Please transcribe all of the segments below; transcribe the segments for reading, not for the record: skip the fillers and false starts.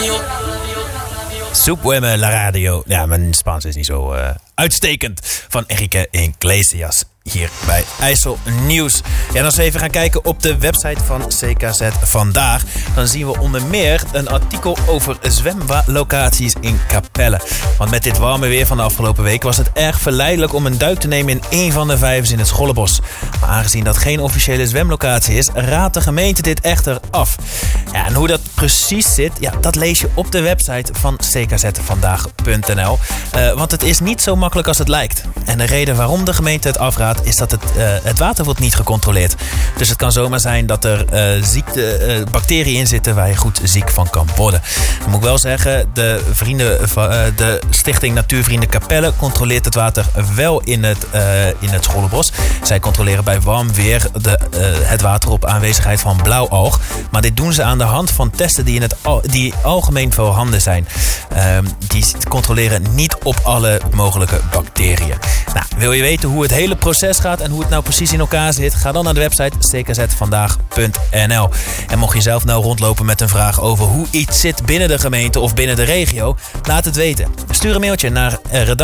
Subweme la radio. Ja, mijn Spaans is niet zo uitstekend. Van Enrique Iglesias. Hier bij IJssel Nieuws. Ja, en als we even gaan kijken op de website van CKZ Vandaag, dan zien we onder meer een artikel over zwemlocaties in Capelle. Want met dit warme weer van de afgelopen week was het erg verleidelijk om een duik te nemen in een van de vijvers in het Schollebos. Maar aangezien dat geen officiële zwemlocatie is, raadt de gemeente dit echter af. Ja, en hoe dat precies zit, ja, dat lees je op de website van ckzvandaag.nl. Want het is niet zo makkelijk als het lijkt. En de reden waarom de gemeente het afraadt is dat het water wordt niet gecontroleerd. Dus het kan zomaar zijn dat er bacteriën in zitten waar je goed ziek van kan worden. Dan moet ik wel zeggen, de Stichting Natuurvrienden Capelle controleert het water wel in het Schollebos. Zij controleren bij warm weer het water op aanwezigheid van blauwalg. Maar dit doen ze aan de hand van testen die algemeen voorhanden zijn. Die controleren niet op alle mogelijke bacteriën. Nou, wil je weten hoe het hele proces gaat en hoe het nou precies in elkaar zit? Ga dan naar de website ckzvandaag.nl. En mocht je zelf nou rondlopen met een vraag over hoe iets zit binnen de gemeente of binnen de regio, laat het weten. Stuur een mailtje naar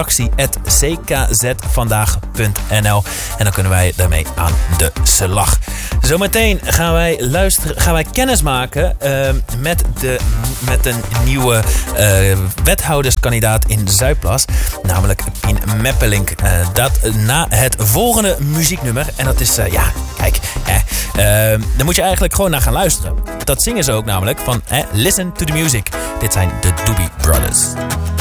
redactie@ckzvandaag.nl en dan kunnen wij daarmee aan de slag. Zometeen gaan wij kennis maken met een nieuwe wethouderskandidaat in Zuidplas, namelijk Pien Meppelink. Dat na het volgende muzieknummer. En dat is, daar moet je eigenlijk gewoon naar gaan luisteren. Dat zingen ze ook namelijk van Listen to the Music. Dit zijn de Doobie Brothers.